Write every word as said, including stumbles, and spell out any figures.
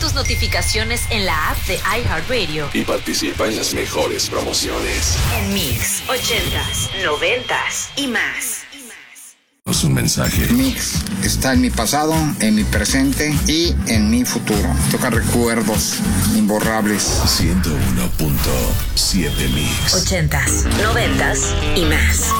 tus notificaciones en la app de iHeartRadio y participa en las mejores promociones. En Mix, ochentas, noventas y más. Un mensaje. Mix está en mi pasado, en mi presente y en mi futuro. Toca recuerdos imborrables. ciento uno punto siete Mix. Ochentas, noventas y más.